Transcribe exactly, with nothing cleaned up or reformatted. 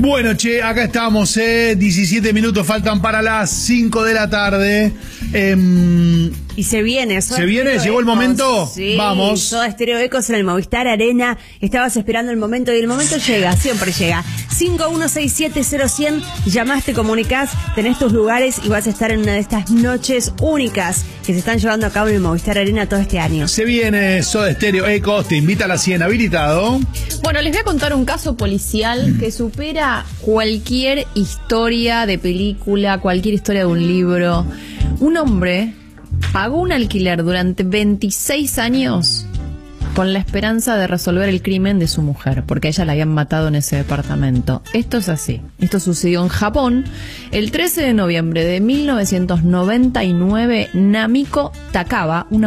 Bueno, che, acá estamos, eh, diecisiete minutos faltan para las cinco de la tarde. Eh, y se viene, ¿Se viene? ¿Llegó el momento? Sí, vamos. Soda Stereo Ecos en el Movistar Arena. Estabas esperando el momento y el momento llega, siempre llega. cinco uno seis siete cero cien, llamás, te comunicás, tenés tus lugares y vas a estar en una de estas noches únicas que se están llevando a cabo en el Movistar Arena todo este año. Se viene Soda Stereo Ecos, te invita a la cien, habilitado. Bueno, les voy a contar un caso policial que supera cualquier historia de película, cualquier historia de un libro. Un hombre pagó un alquiler durante veintiséis años con la esperanza de resolver el crimen de su mujer, porque a ella la habían matado en ese departamento. Esto es así. Esto sucedió en Japón. El trece de noviembre de mil novecientos noventa y nueve, Namiko Takaba, una